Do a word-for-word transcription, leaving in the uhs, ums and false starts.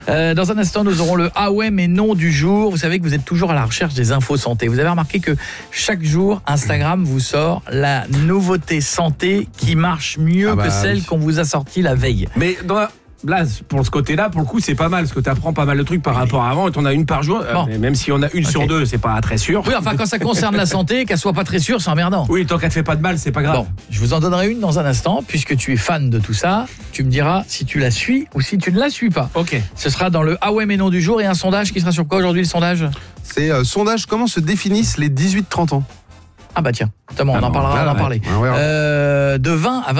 Euh, dans un instant, nous aurons le ah ouais mais non du jour. Vous savez que vous êtes toujours à la recherche des infos santé. Vous avez remarqué que chaque jour, Instagram vous sort la nouveauté santé qui marche mieux ah bah, que celle qu'on vous a sortie la veille. Mais dans la... Là, pour ce côté-là, pour le coup, c'est pas mal, parce que tu apprends pas mal de trucs par oui. rapport à avant, et t'en as une par jour, bon. euh, même si on a une okay. sur deux, c'est pas très sûr. Oui, enfin, quand ça concerne la santé, qu'elle soit pas très sûre, c'est emmerdant. Oui, tant qu'elle te fait pas de mal, c'est pas grave. Bon, je vous en donnerai une dans un instant, puisque tu es fan de tout ça, tu me diras si tu la suis ou si tu ne la suis pas. Ok. Ce sera dans le ah ouais mais non du jour, et un sondage qui sera sur quoi aujourd'hui, le sondage ? C'est euh, sondage, comment se définissent les dix-huit trente ans ? Ah bah tiens, notamment, on ah en bon, parlera, là, on en ouais. parlait. Ouais, ouais, ouais. Euh, de vingt à vingt